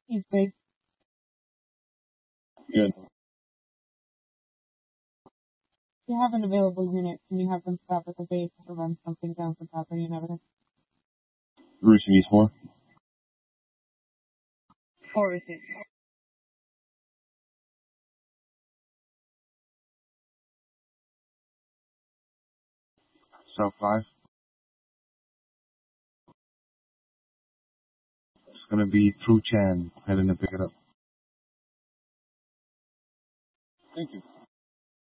He's big. Good. If you have an available unit, can you have them stop at the base to run something down for property and evidence? Receive 4. 4 received. South 5. It's gonna be through Chan, heading to pick it up. Thank you.